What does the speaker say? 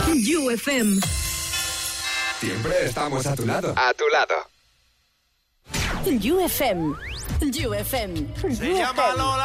UFM. Siempre estamos a tu lado. A tu lado. UFM. UFM. Se llama Lola.